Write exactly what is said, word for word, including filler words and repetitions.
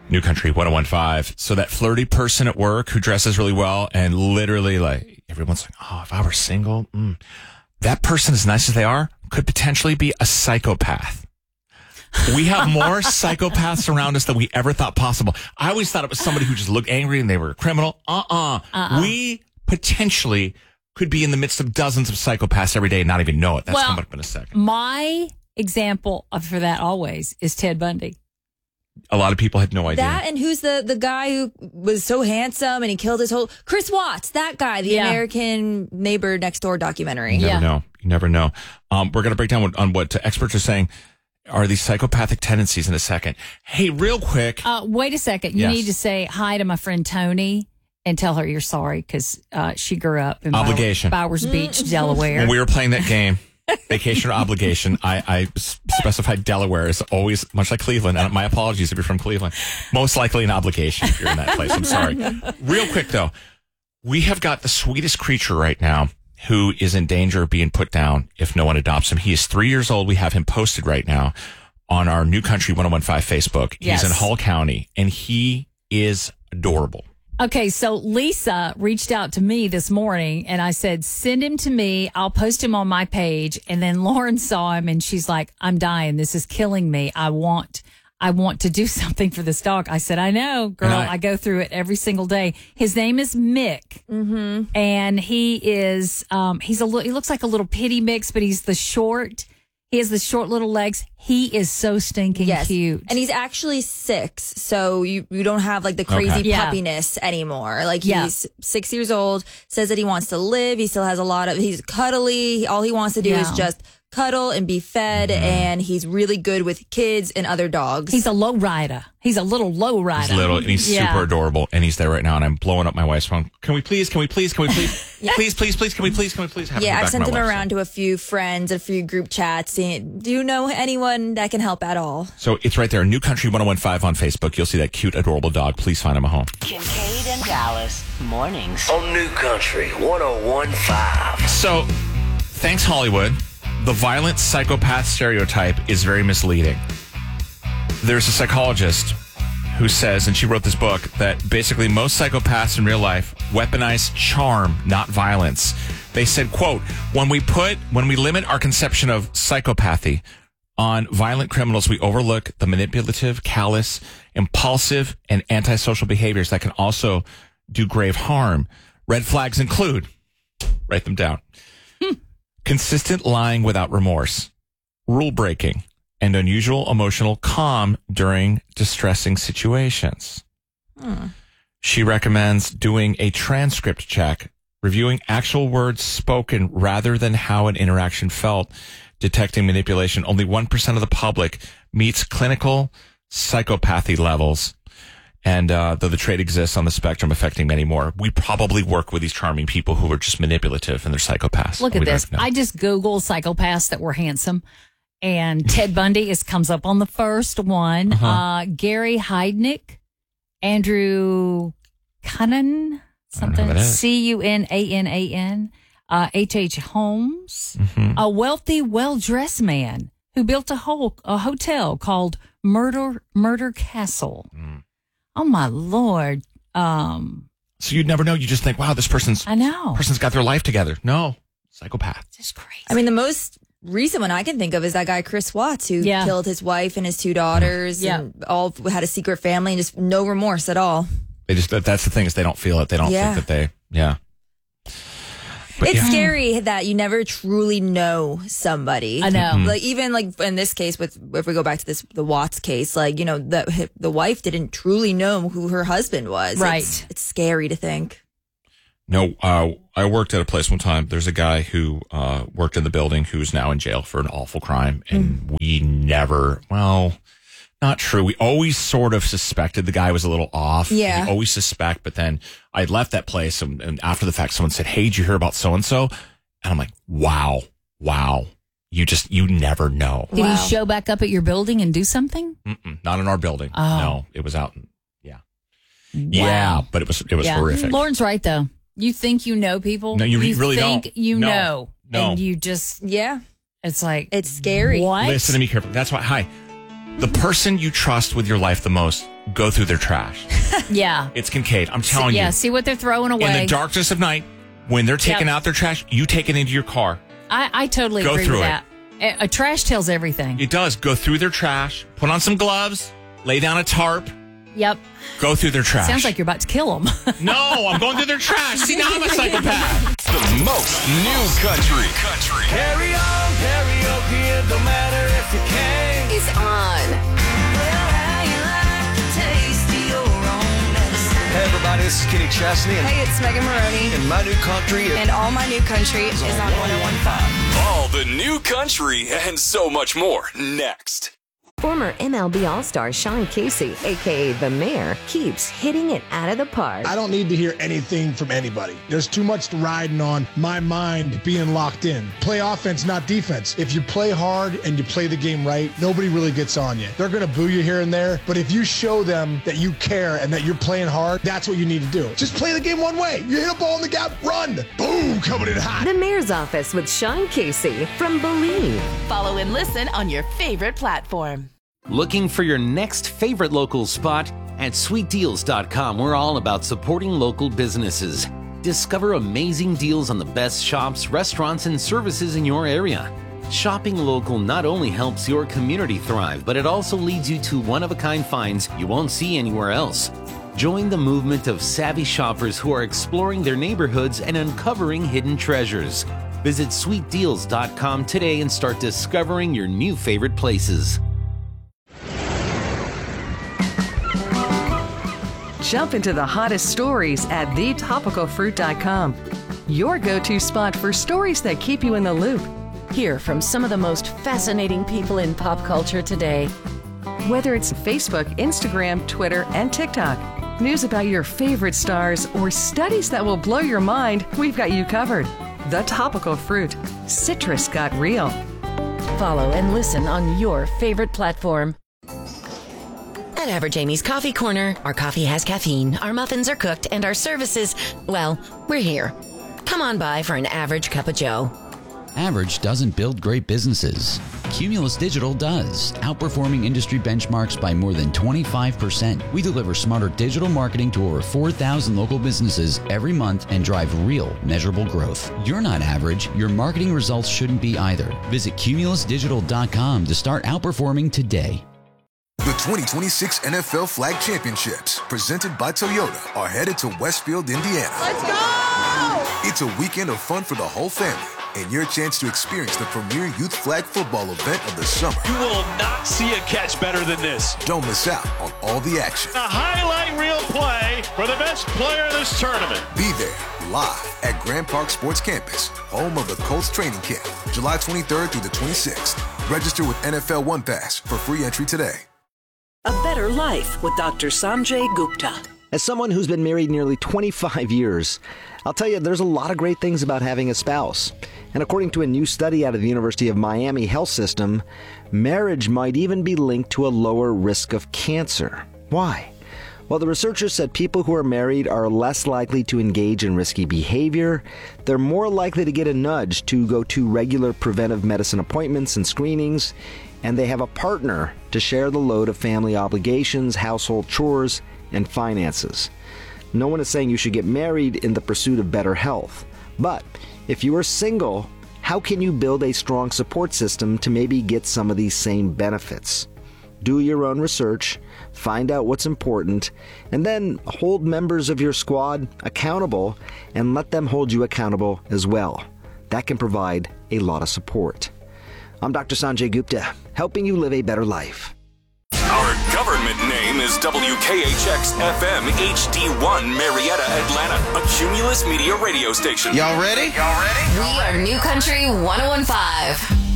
New Country one oh one five. So that flirty person at work who dresses really well and literally like everyone's like, oh, if I were single, mm. that person, as nice as they are, could potentially be a psychopath. We have more psychopaths around us than we ever thought possible. I always thought it was somebody who just looked angry and they were a criminal. Uh-uh. uh-uh. We potentially could be in the midst of dozens of psychopaths every day and not even know it. That's well, coming up in a second. My example of, for that always is Ted Bundy. A lot of people had no idea. That and who's the, the guy who was so handsome and he killed his whole... Chris Watts, that guy, the yeah. American Neighbor Next Door documentary. You never yeah. know. You never know. Um, we're going to break down what, on what experts are saying are these psychopathic tendencies in a second. Hey, real quick. Uh, wait a second. You Yes. need to say hi to my friend Tony and tell her you're sorry because uh, she grew up in Obligation. Bow- Bowers Beach, Delaware. When we were playing that game, vacation or obligation, I, I specified Delaware is always, much like Cleveland, and my apologies if you're from Cleveland, most likely an obligation if you're in that place. I'm sorry. Real quick, though, we have got the sweetest creature right now who is in danger of being put down if no one adopts him. He is three years old. We have him posted right now on our New Country one oh one five Facebook. Yes. He's in Hull County, and he is adorable. Okay, so Lisa reached out to me this morning and I said, send him to me. I'll post him on my page. And then Lauren saw him and she's like, I'm dying. This is killing me. I want, I want to do something for this dog. I said, I know, girl. I, I, I go through it every single day. His name is Mick. Mm-hmm. And he is, um, he's a little, he looks like a little pitty mix, but he's the short. He has the short little legs. He is so stinking yes. cute. And he's actually six, so you, you don't have like the crazy Okay. Yeah. puppiness anymore. Like Yeah. he's six years old, says that he wants to live. He still has a lot of, he's cuddly. All he wants to do Yeah. is just cuddle and be fed, Mm-hmm. and he's really good with kids and other dogs. He's a low rider. He's a little low rider. He's little, and he's Yeah. super adorable, and he's there right now, and I'm blowing up my wife's phone. Can we please, can we please, can we please, please, please, please, can we please, can we please have him yeah, go I've back sent to him my wife's around phone? to a few friends, a few group chats. Saying, do you know anyone that can help at all? So it's right there, New Country one oh one five on Facebook. You'll see that cute, adorable dog. Please find him a home. Kincaid and Dallas mornings. On New Country one oh one five. So, thanks, Hollywood. The violent psychopath stereotype is very misleading. There's a psychologist who says, and she wrote this book, that basically most psychopaths in real life weaponize charm, not violence. They said, quote, when we put, when we limit our conception of psychopathy on violent criminals, we overlook the manipulative, callous, impulsive, and antisocial behaviors that can also do grave harm. Red flags include, write them down, consistent lying without remorse, rule breaking, and unusual emotional calm during distressing situations. Hmm. She recommends doing a transcript check, reviewing actual words spoken rather than how an interaction felt, detecting manipulation. Only one percent of the public meets clinical psychopathy levels. And uh, though the trait exists on the spectrum affecting many more, we probably work with these charming people who are just manipulative and they're psychopaths. Look at We don't this. know. I just Googled psychopaths that were handsome, and Ted Bundy is comes up on the first one. Uh-huh. Uh, Gary Heidnick, Andrew Cunan, something, that is. C U N A N A N, uh, H H. Holmes, Mm-hmm. a wealthy, well-dressed man who built a, whole, a hotel called Murder Murder Castle. Mm. Oh, my Lord. Um, So you'd never know. You just think, wow, this person's I know. person's got their life together. No, psychopath. Just crazy. I mean, the most recent one I can think of is that guy Chris Watts, who Yeah. killed his wife and his two daughters, Yeah. and all had a secret family, and just no remorse at all. They just that, that's the thing is they don't feel it. They don't Yeah. think that they yeah. But It's yeah. scary that you never truly know somebody. I know. Mm-hmm. Like even like in this case, with if we go back to this the Watts case, like you know the the wife didn't truly know who her husband was. Right. It's, it's scary to think. No, uh, I worked at a place one time. There's a guy who uh, worked in the building who's now in jail for an awful crime. And we never, well, not true. We always sort of suspected the guy was a little off. Yeah. We always suspect. But then I left that place and, and after the fact, someone said, hey, did you hear about so-and-so? And I'm like, wow, wow. You just, you never know. Did Wow. he show back up at your building and do something? Mm-mm, not in our building. Oh. No, it was out. In, yeah. Yeah, but it was, it was Yeah. horrific. Lauren's right, though. You think you know people. No, you really think don't. you No. know. No. And you just, Yeah, it's like, it's scary. what? Listen to me carefully. That's why, hi. The person you trust with your life the most go through their trash. Yeah. It's Kincaid. I'm telling yeah, you. see what they're throwing away. In the darkness of night, when they're taking Yep. out their trash, you take it into your car. I, I totally Go agree through with it. that. A, a trash tells everything. It does. Go through their trash, put on some gloves, lay down a tarp, Yep. go through their trash. Sounds like you're about to kill them. No, I'm going through their trash. See, now I'm a psychopath. The most new country. Country. Carry on, karaoke, it don't matter if you can. Is on. Hey, everybody, this is Kenny Chesney, and, Hey, it's Megan Maroney. and my new country. And all my new country is on one oh one five. All the new country and so much more next. Former M L B All-Star Sean Casey, a k a. The Mayor, keeps hitting it out of the park. I don't need to hear anything from anybody. There's too much riding on my mind being locked in. Play offense, not defense. If you play hard and you play the game right, nobody really gets on you. They're going to boo you here and there, but if you show them that you care and that you're playing hard, that's what you need to do. Just play the game one way. You hit a ball in the gap, run. Boom, coming in hot. The Mayor's Office with Sean Casey from Believe. Follow and listen on your favorite platform. Looking for your next favorite local spot? At sweet deals dot com, we're all about supporting local businesses. Discover amazing deals on the best shops, restaurants, and services in your area. Shopping local not only helps your community thrive, but it also leads you to one-of-a-kind finds you won't see anywhere else. Join the movement of savvy shoppers who are exploring their neighborhoods and uncovering hidden treasures. Visit sweet deals dot com today and start discovering your new favorite places. Jump into the hottest stories at the topical fruit dot com. Your go-to spot for stories that keep you in the loop. Hear from some of the most fascinating people in pop culture today. Whether it's Facebook, Instagram, Twitter, and TikTok, news about your favorite stars, or studies that will blow your mind, we've got you covered. The Topical Fruit. Citrus got real. Follow and listen on your favorite platform. At Average Amy's Coffee Corner, our coffee has caffeine, our muffins are cooked, and our services, well, we're here. Come on by for an average cup of joe. Average doesn't build great businesses. Cumulus Digital does, outperforming industry benchmarks by more than twenty-five percent. We deliver smarter digital marketing to over four thousand local businesses every month and drive real, measurable growth. You're not average. Your marketing results shouldn't be either. Visit cumulus digital dot com to start outperforming today. The twenty twenty-six N F L Flag Championships, presented by Toyota, are headed to Westfield, Indiana. Let's go! It's a weekend of fun for the whole family and your chance to experience the premier youth flag football event of the summer. You will not see a catch better than this. Don't miss out on all the action. A highlight reel play for the best player in this tournament. Be there live at Grand Park Sports Campus, home of the Colts training camp, July twenty-third through the twenty-sixth. Register with N F L One Pass for free entry today. A Better Life with Doctor Sanjay Gupta. As someone who's been married nearly twenty-five years, I'll tell you there's a lot of great things about having a spouse. And according to a new study out of the University of Miami Health System, marriage might even be linked to a lower risk of cancer. Why? Well, the researchers said people who are married are less likely to engage in risky behavior, they're more likely to get a nudge to go to regular preventive medicine appointments and screenings, and they have a partner to share the load of family obligations, household chores, and finances. No one is saying you should get married in the pursuit of better health. But if you are single, how can you build a strong support system to maybe get some of these same benefits? Do your own research, find out what's important, and then hold members of your squad accountable and let them hold you accountable as well. That can provide a lot of support. I'm Doctor Sanjay Gupta, helping you live a better life. Our government name is W K H X F M H D one Marietta, Atlanta, a Cumulus Media radio station. Y'all ready? Y'all ready? We are New Country one oh one five.